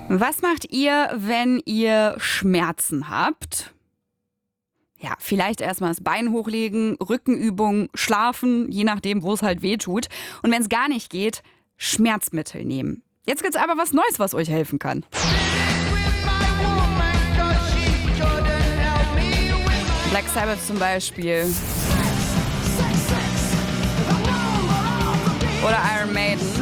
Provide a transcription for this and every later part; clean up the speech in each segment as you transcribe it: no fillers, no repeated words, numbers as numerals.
Was macht ihr, wenn ihr Schmerzen habt? Ja, vielleicht erstmal das Bein hochlegen, Rückenübungen, schlafen, je nachdem, wo es halt weh tut. Und wenn es gar nicht geht, Schmerzmittel nehmen. Jetzt gibt's aber was Neues, was euch helfen kann. Black Sabbath zum Beispiel. Oder Iron Maiden.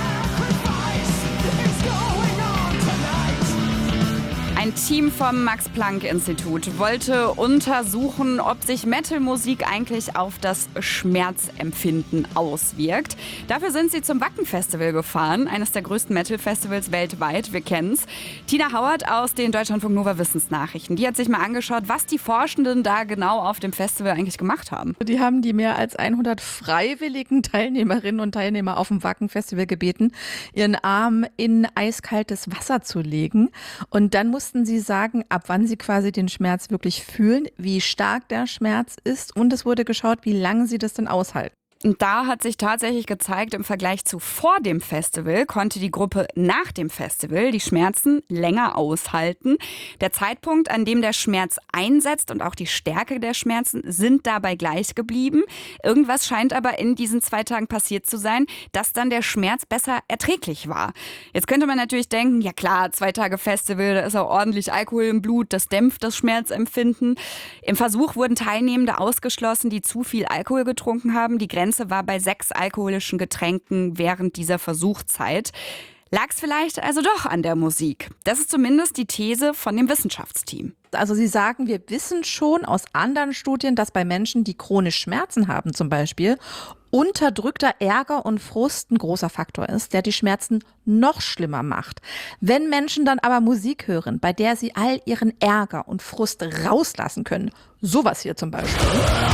Ein Team vom Max-Planck-Institut wollte untersuchen, ob sich Metal-Musik eigentlich auf das Schmerzempfinden auswirkt. Dafür sind sie zum Wacken-Festival gefahren, eines der größten Metal-Festivals weltweit, wir kennen's. Tina Hauert aus den Deutschlandfunk Nova Wissensnachrichten, die hat sich mal angeschaut, was die Forschenden da genau auf dem Festival eigentlich gemacht haben. Die haben die mehr als 100 freiwilligen Teilnehmerinnen und Teilnehmer auf dem Wacken-Festival gebeten, ihren Arm in eiskaltes Wasser zu legen. Und dann mussten sie sagen, ab wann sie quasi den Schmerz wirklich fühlen, wie stark der Schmerz ist, und es wurde geschaut, wie lange sie das denn aushalten. Und da hat sich tatsächlich gezeigt, im Vergleich zu vor dem Festival konnte die Gruppe nach dem Festival die Schmerzen länger aushalten. Der Zeitpunkt, an dem der Schmerz einsetzt und auch die Stärke der Schmerzen sind dabei gleich geblieben. Irgendwas scheint aber in diesen 2 Tagen passiert zu sein, dass dann der Schmerz besser erträglich war. Jetzt könnte man natürlich denken, ja klar, 2 Tage Festival, da ist auch ordentlich Alkohol im Blut, das dämpft das Schmerzempfinden. Im Versuch wurden Teilnehmende ausgeschlossen, die zu viel Alkohol getrunken haben. Die Grenze war bei 6 alkoholischen Getränken während dieser Versuchszeit. Lag es vielleicht also doch an der Musik? Das ist zumindest die These von dem Wissenschaftsteam. Also sie sagen, wir wissen schon aus anderen Studien, dass bei Menschen, die chronisch Schmerzen haben zum Beispiel, unterdrückter Ärger und Frust ein großer Faktor ist, der die Schmerzen noch schlimmer macht. Wenn Menschen dann aber Musik hören, bei der sie all ihren Ärger und Frust rauslassen können, sowas hier zum Beispiel.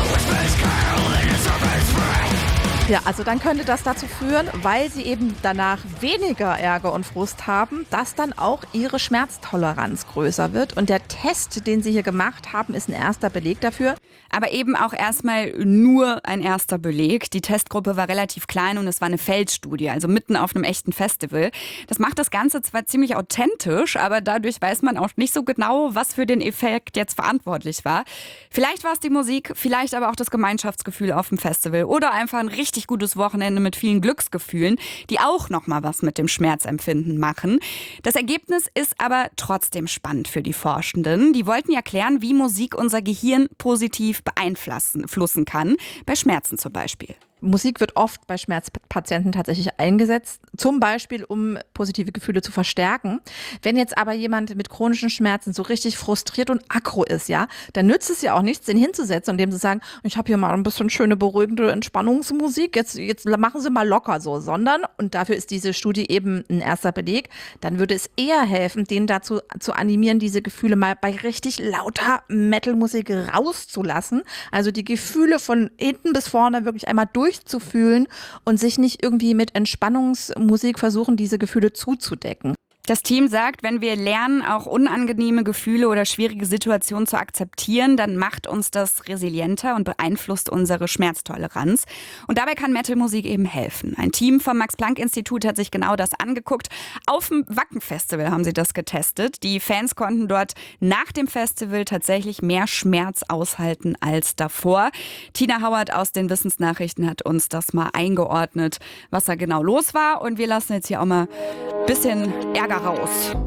Ja, also dann könnte das dazu führen, weil sie eben danach weniger Ärger und Frust haben, dass dann auch ihre Schmerztoleranz größer wird. Und der Test, den sie hier gemacht haben, ist ein erster Beleg dafür. Aber eben auch erstmal nur ein erster Beleg. Die Testgruppe war relativ klein und es war eine Feldstudie, also mitten auf einem echten Festival. Das macht das Ganze zwar ziemlich authentisch, aber dadurch weiß man auch nicht so genau, was für den Effekt jetzt verantwortlich war. Vielleicht war es die Musik, vielleicht aber auch das Gemeinschaftsgefühl auf dem Festival oder einfach ein richtig gutes Wochenende mit vielen Glücksgefühlen, die auch nochmal was mit dem Schmerzempfinden machen. Das Ergebnis ist aber trotzdem spannend für die Forschenden. Die wollten ja klären, wie Musik unser Gehirn positiv beeinflussen kann, bei Schmerzen zum Beispiel. Musik wird oft bei Schmerzpatienten tatsächlich eingesetzt, zum Beispiel um positive Gefühle zu verstärken. Wenn jetzt aber jemand mit chronischen Schmerzen so richtig frustriert und aggro ist, ja, dann nützt es ja auch nichts, den hinzusetzen und dem zu sagen, ich habe hier mal ein bisschen schöne, beruhigende Entspannungsmusik, jetzt machen Sie mal locker so, sondern, und dafür ist diese Studie eben ein erster Beleg, dann würde es eher helfen, den dazu zu animieren, diese Gefühle mal bei richtig lauter Metal-Musik rauszulassen, also die Gefühle von hinten bis vorne wirklich einmal durchzufühlen und sich nicht irgendwie mit Entspannungsmusik versuchen, diese Gefühle zuzudecken. Das Team sagt, wenn wir lernen, auch unangenehme Gefühle oder schwierige Situationen zu akzeptieren, dann macht uns das resilienter und beeinflusst unsere Schmerztoleranz. Und dabei kann Metal-Musik eben helfen. Ein Team vom Max-Planck-Institut hat sich genau das angeguckt. Auf dem Wacken-Festival haben sie das getestet. Die Fans konnten dort nach dem Festival tatsächlich mehr Schmerz aushalten als davor. Tina Hauert aus den Wissensnachrichten hat uns das mal eingeordnet, was da genau los war. Und wir lassen jetzt hier auch mal ein bisschen Ärger raus.